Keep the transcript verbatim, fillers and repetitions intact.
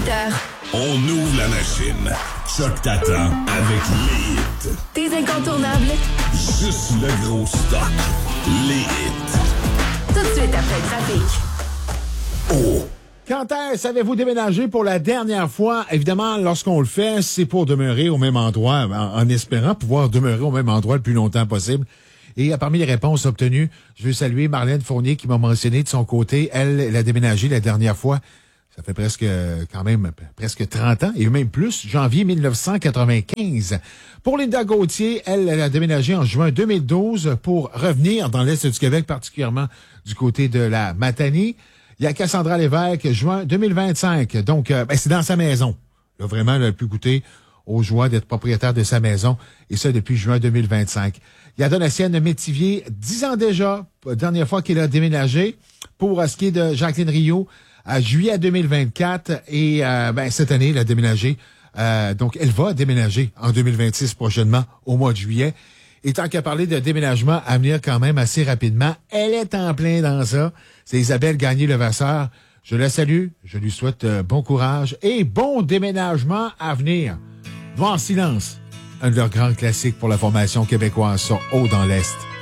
heures. On ouvre la machine. Choc t'attend avec les hits. Tes incontournables. Juste le gros stock. Les hits. Tout de suite après le trafic. Oh! Quand est-ce avez-vous déménagé pour la dernière fois? Évidemment, lorsqu'on le fait, c'est pour demeurer au même endroit, en, en espérant pouvoir demeurer au même endroit le plus longtemps possible. Et parmi les réponses obtenues, je veux saluer Marlène Fournier qui m'a mentionné de son côté, elle, elle a déménagé la dernière fois. Ça fait presque, quand même, presque trente ans, et même plus, janvier mille neuf cent quatre-vingt-quinze. Pour Linda Gauthier, elle, elle a déménagé en juin deux mille douze pour revenir dans l'Est du Québec, particulièrement du côté de la Matanie. Il y a Cassandra Lévesque, juin deux mille vingt-cinq. Donc, euh, ben, c'est dans sa maison. Là, vraiment, elle a pu goûter aux joies d'être propriétaire de sa maison, et ça depuis juin deux mille vingt-cinq. Il y a Donatienne Métivier, dix ans déjà, dernière fois qu'il a déménagé, pour ce qui est de Jacqueline Rio, à juillet deux mille vingt-quatre, et euh, ben, cette année, elle a déménagé. Euh, donc, elle va déménager en deux mille vingt-six prochainement, au mois de juillet. Et tant qu'à parler de déménagement à venir quand même assez rapidement, elle est en plein dans ça. C'est Isabelle Gagné-Levasseur. Je la salue, je lui souhaite euh, bon courage et bon déménagement à venir. Va en silence, un de leurs grands classiques pour la formation québécoise sur Haut dans l'Est.